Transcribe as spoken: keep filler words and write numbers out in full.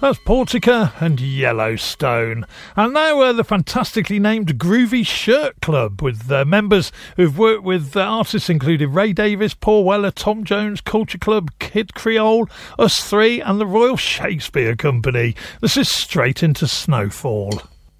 That's Portica and Yellowstone. And now uh, the fantastically named Groovy Shirt Club, with uh, members who've worked with uh, artists including Ray Davies, Paul Weller, Tom Jones, Culture Club, Kid Creole, Us Three and the Royal Shakespeare Company. This is Straight Into Snowfall.